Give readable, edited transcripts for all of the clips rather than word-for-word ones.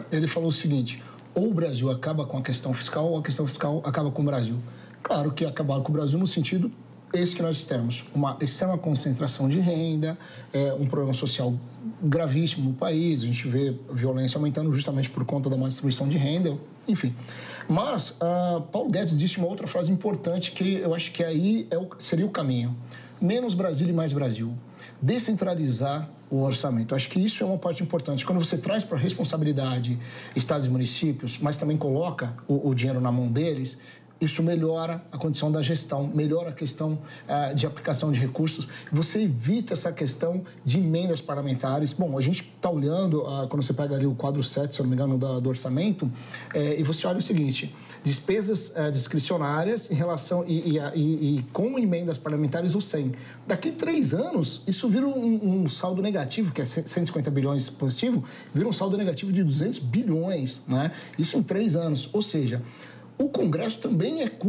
ele falou o seguinte: ou o Brasil acaba com a questão fiscal, ou a questão fiscal acaba com o Brasil. Claro que acabar com o Brasil no sentido esse que nós temos, uma extrema concentração de renda, um problema social gravíssimo no país, a gente vê a violência aumentando justamente por conta da má distribuição de renda, enfim. Mas Paulo Guedes disse uma outra frase importante que eu acho que aí seria o caminho. Menos Brasil e mais Brasil. Descentralizar o orçamento. Acho que isso é uma parte importante. Quando você traz para a responsabilidade estados e municípios, mas também coloca o dinheiro na mão deles, isso melhora a condição da gestão, melhora a questão de aplicação de recursos. Você evita essa questão de emendas parlamentares. Bom, a gente está olhando, quando você pega ali o quadro 7, se eu não me engano, do orçamento, e você olha o seguinte: despesas discricionárias em relação e com emendas parlamentares o 100. Daqui 3 anos, isso vira um saldo negativo, que é 150 bilhões positivo, vira um saldo negativo de 200 bilhões, né? Isso em 3 anos. Ou seja, o Congresso também é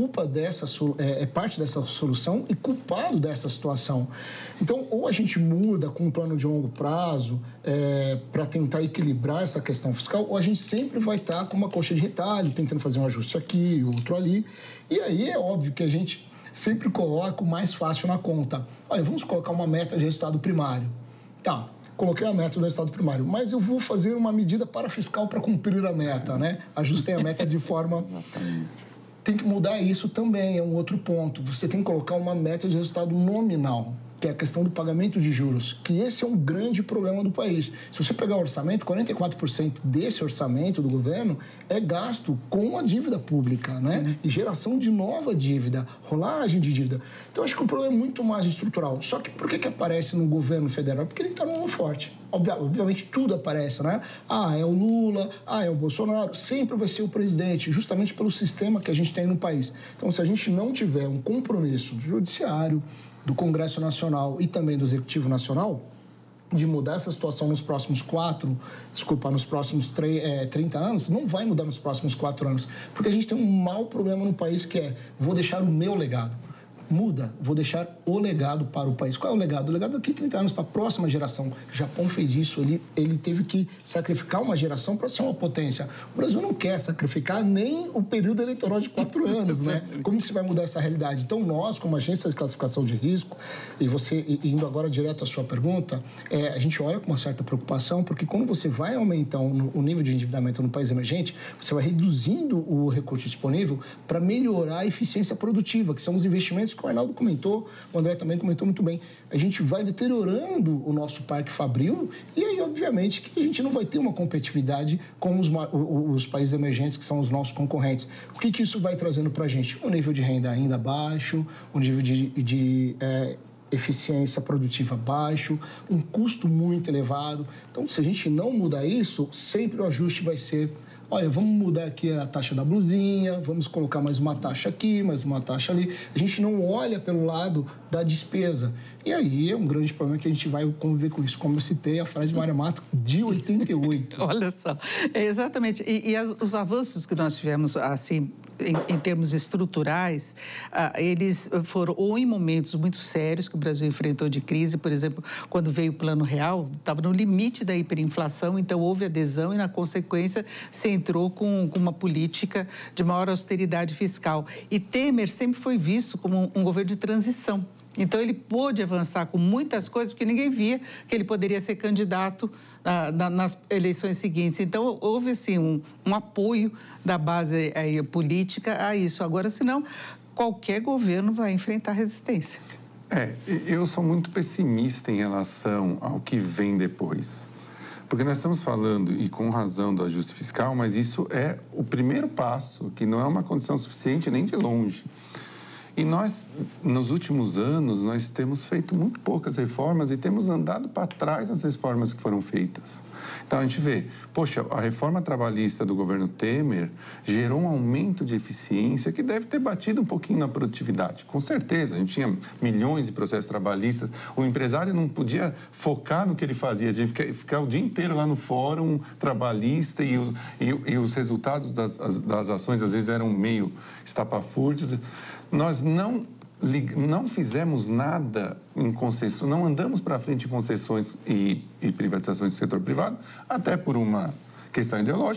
parte dessa solução e culpado dessa situação. Então, ou a gente muda com um plano de longo prazo para tentar equilibrar essa questão fiscal, ou a gente sempre vai estar com uma coxa de retalho, tentando fazer um ajuste aqui, outro ali. E aí é óbvio que a gente sempre coloca o mais fácil na conta. Olha, vamos colocar uma meta de resultado primário. Tá. Coloquei a meta do resultado primário, mas eu vou fazer uma medida parafiscal para cumprir a meta, né? Ajustei a meta de forma... Exatamente. Tem que mudar isso também, é um outro ponto. Você tem que colocar uma meta de resultado nominal, que é a questão do pagamento de juros, que esse é um grande problema do país. Se você pegar o orçamento, 44% desse orçamento do governo é gasto com a dívida pública, né? Sim. E geração de nova dívida, rolagem de dívida. Então, acho que o problema é muito mais estrutural. Só que por que aparece no governo federal? Porque ele está no nome forte. Obviamente, tudo aparece, né? É o Lula, é o Bolsonaro. Sempre vai ser o presidente, justamente pelo sistema que a gente tem no país. Então, se a gente não tiver um compromisso do judiciário, do Congresso Nacional e também do Executivo Nacional, de mudar essa situação nos próximos 30 anos, não vai mudar nos próximos 4 anos, porque a gente tem um mau problema no país que é: vou deixar o meu legado. Muda, vou deixar o legado para o país. Qual é o legado? O legado daqui a 30 anos para a próxima geração. O Japão fez isso, ele teve que sacrificar uma geração para ser uma potência. O Brasil não quer sacrificar nem o período eleitoral de 4 anos, né? Como que você vai mudar essa realidade? Então, nós, como agência de classificação de risco, e você, indo agora direto à sua pergunta, a gente olha com uma certa preocupação, porque quando você vai aumentar o nível de endividamento no país emergente, você vai reduzindo o recurso disponível para melhorar a eficiência produtiva, que são os investimentos que o Arnaldo comentou, o André também comentou muito bem. A gente vai deteriorando o nosso parque fabril e aí, obviamente, que a gente não vai ter uma competitividade com os países emergentes, que são os nossos concorrentes. O que isso vai trazendo para a gente? Um nível de renda ainda baixo, um nível de eficiência produtiva baixo, um custo muito elevado. Então, se a gente não mudar isso, sempre o ajuste vai ser: olha, vamos mudar aqui a taxa da blusinha, vamos colocar mais uma taxa aqui, mais uma taxa ali. A gente não olha pelo lado da despesa. E aí é um grande problema que a gente vai conviver com isso. Como eu citei a frase de Mário Mato, de 88. Olha só, exatamente. Os avanços que nós tivemos, assim, em termos estruturais, eles foram ou em momentos muito sérios que o Brasil enfrentou de crise, por exemplo, quando veio o Plano Real, estava no limite da hiperinflação, então houve adesão e, na consequência, se entrou com uma política de maior austeridade fiscal. E Temer sempre foi visto como um governo de transição. Então, ele pôde avançar com muitas coisas, porque ninguém via que ele poderia ser candidato nas eleições seguintes. Então, houve, assim, um apoio da base política a isso. Agora, senão, qualquer governo vai enfrentar resistência. Eu sou muito pessimista em relação ao que vem depois. Porque nós estamos falando, e com razão, do ajuste fiscal, mas isso é o primeiro passo, que não é uma condição suficiente nem de longe. E nós, nos últimos anos, nós temos feito muito poucas reformas e temos andado para trás nas reformas que foram feitas. Então, a gente vê, poxa, a reforma trabalhista do governo Temer gerou um aumento de eficiência que deve ter batido um pouquinho na produtividade. Com certeza, a gente tinha milhões de processos trabalhistas, o empresário não podia focar no que ele fazia, tinha que ficar o dia inteiro lá no fórum trabalhista e os resultados das ações, às vezes, eram meio estapafúrdios. Nós não fizemos nada em concessão, não andamos para frente em concessões e privatizações do setor privado, até por uma questão ideológica.